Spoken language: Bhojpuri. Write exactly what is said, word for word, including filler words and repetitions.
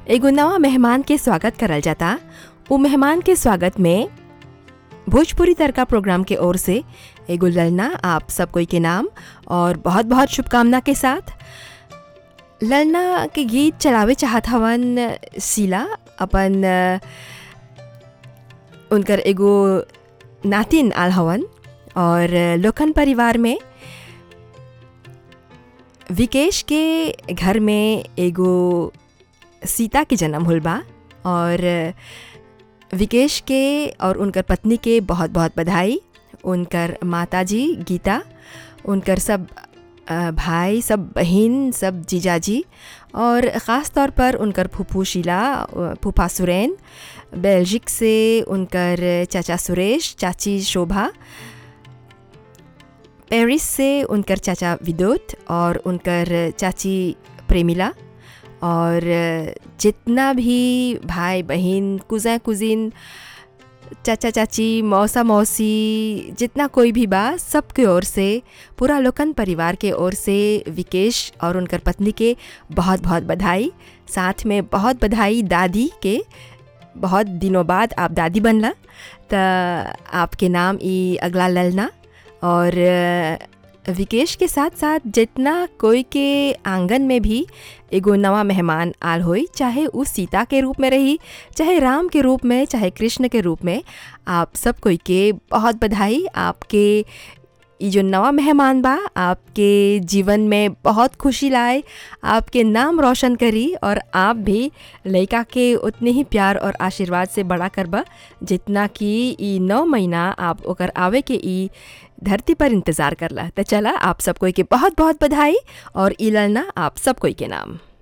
एगो नवा मेहमान के स्वागत करल जाता। उ मेहमान के स्वागत में भोजपुरी तड़का प्रोग्राम के ओर से एगो ललना आप सब कोई के नाम और बहुत बहुत शुभकामना के साथ ललना के गीत चलावे चाहत हवन शीला अपन अ, उनकर एगो नातिन आल हवन और लोखन परिवार में विकेश के घर में एगो सीता के जन्म होल बा और विकेश के और उनकर पत्नी के बहुत बहुत बधाई। उनकर माताजी गीता, उनकर सब अ, भाई, सब बहन, सब जीजाजी और ख़ास तौर पर उनकर फूफू शीला, अ, फूफा सुरैन, बेल्जिक से उनकर चाचा सुरेश, चाची शोभा, पेरिस से उनकर चाचा विदोत और उनकर चाची प्रेमिला और जितना भी भाई बहन, कुज़ा कुज़िन, चाचा चाची, मौसा मौसी, जितना कोई भी बा, सबके ओर से, पूरा लोकन परिवार के ओर से विकेश और उनकर पत्नी के बहुत बहुत बधाई। साथ में बहुत बधाई दादी के, बहुत दिनों बाद आप दादी बनला त आपके नाम ई अगला ललना। और अ, विकेश के साथ साथ जितना कोई के आंगन में भी एगो नवा मेहमान आल होई, चाहे उस सीता के रूप में रही, चाहे राम के रूप में, चाहे कृष्ण के रूप में, आप सब कोई के बहुत बधाई। आपके ये जो नवा मेहमान बा आपके जीवन में बहुत खुशी लाए, आपके नाम रोशन करी और आप भी लड़का के उतने ही प्यार और आशीर्वाद से बड़ा करबा जितना कि ई नौ महीना आप ओकर आवे के ई धरती पर इंतज़ार करला। तो चला आप सब कोई के बहुत बहुत बधाई और ई ललना आप सब कोई के नाम।